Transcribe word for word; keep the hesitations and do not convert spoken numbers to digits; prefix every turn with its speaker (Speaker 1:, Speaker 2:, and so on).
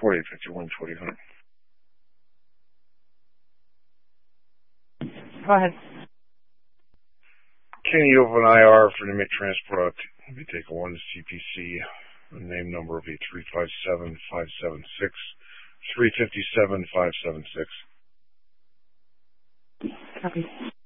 Speaker 1: forty-eight fifty-one twenty.
Speaker 2: Go ahead.
Speaker 1: Kenny Open I R for inmate transport. Let me take one C P C. The name number will be three five seven five seven six, three five seven five seven six.
Speaker 2: Copy.